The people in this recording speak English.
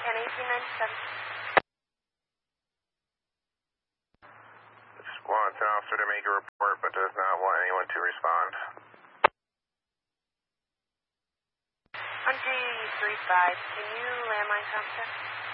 10 1897. This wants an officer to make a report, but does not want anyone to respond. On 335, can you landline contact?